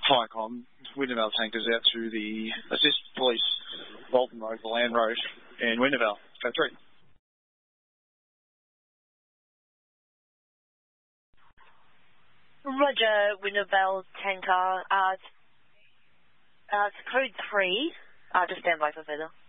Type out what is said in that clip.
Hi, Com. Wintervale tankers out to the assist police, Bolton Road, the Land Road, in Wintervale. Go 3. Roger, Wintervale tanker. It's code 3. Just stand by for further.